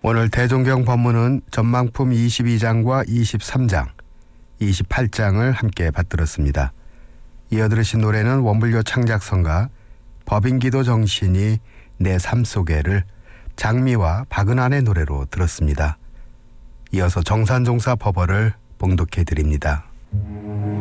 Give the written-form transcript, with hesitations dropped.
오늘 대종경 법문은 전망품 22장과 23장, 28장을 함께 받들었습니다. 이어 들으신 노래는 원불교 창작성가 법인기도 정신이 내 삶 속에를 장미와 박은환의 노래로 들었습니다. 이어서 정산종사 법어를 봉독해 드립니다.